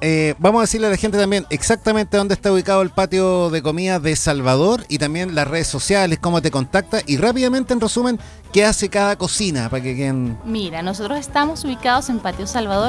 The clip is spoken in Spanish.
vamos a decirle a la gente también exactamente dónde está ubicado el patio de comida de Salvador y también las redes sociales, cómo te contacta y rápidamente, en resumen, qué hace cada cocina para que queden... Mira, nosotros estamos ubicados en Patio Salvador,